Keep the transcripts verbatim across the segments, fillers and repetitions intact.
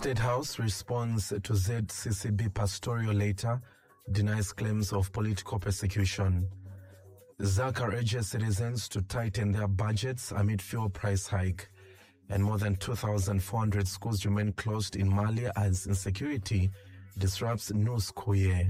State House responds to Z C C B pastoral letter, denies claims of political persecution. Zaka urges citizens to tighten their budgets amid fuel price hike. And more than two thousand four hundred schools remain closed in Mali as insecurity disrupts new school year.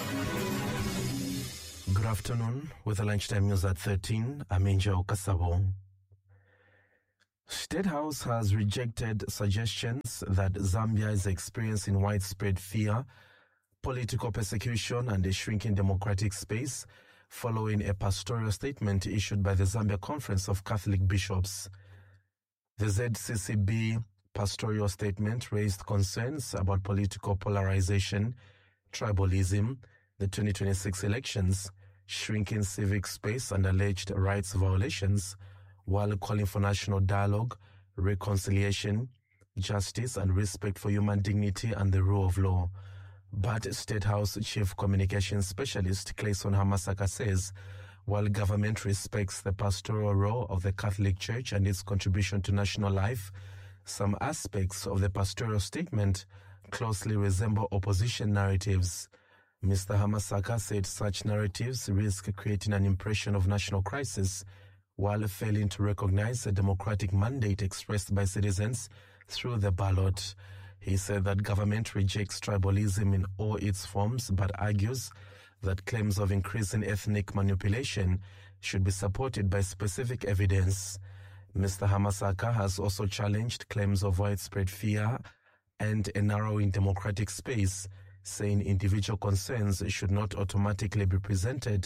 Good afternoon. With the lunchtime news at thirteen, I'm Angel Kasabo. State House has rejected suggestions that Zambia is experiencing widespread fear, political persecution, and a shrinking democratic space following a pastoral statement issued by the Zambia Conference of Catholic Bishops. The Z C C B pastoral statement raised concerns about political polarization, tribalism, the twenty twenty-six elections, shrinking civic space, and alleged rights violations, while calling for national dialogue, reconciliation, justice, and respect for human dignity and the rule of law. But State House Chief Communications Specialist Clayson Hamasaka says, while government respects the pastoral role of the Catholic Church and its contribution to national life, some aspects of the pastoral statement closely resemble opposition narratives. Mister Hamasaka said such narratives risk creating an impression of national crisis while failing to recognize the democratic mandate expressed by citizens through the ballot. He said that government rejects tribalism in all its forms, but argues that claims of increasing ethnic manipulation should be supported by specific evidence. Mister Hamasaka has also challenged claims of widespread fear and a narrowing democratic space, saying individual concerns should not automatically be presented